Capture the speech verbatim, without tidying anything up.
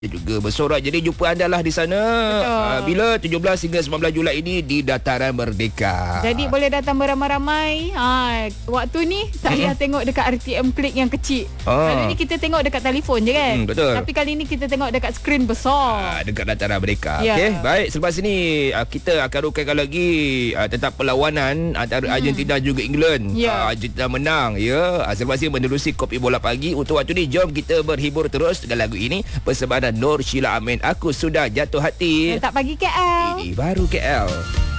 juga bersorak. Jadi jumpa anda lah di sana. Uh, bila tujuh belas hingga sembilan belas Julai ini di Dataran Merdeka. Jadi boleh datang beramai-ramai. Ha, waktu ni tak payah hmm. tengok dekat R T M klik yang kecil. Ah. Kali ni kita tengok dekat telefon je kan. Hmm, betul. Tapi kali ni kita tengok dekat skrin besar. Ah, dekat Dataran Merdeka. Ya. Okey, baik. Selepas ini uh, kita akan rungkaikan lagi uh, tentang perlawanan antara hmm. Argentina juga England. Ya. Uh, Argentina menang ya. Uh, selepas ini menerusi Kopi Bola Pagi. Untuk waktu ni jom kita berhibur terus dengan lagu ini. Persembahan Nur Sheila Amin. Aku sudah jatuh hati. Tak pagi K L. Ini baru K L.